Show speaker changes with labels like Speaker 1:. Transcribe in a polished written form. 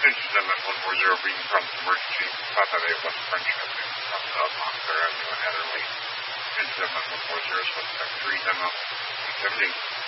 Speaker 1: Engine 140 being from emergency. Papa Bay was French shipping from the Montclair Avenue and Heatherly. Engine 140 suspect 3 demo 70.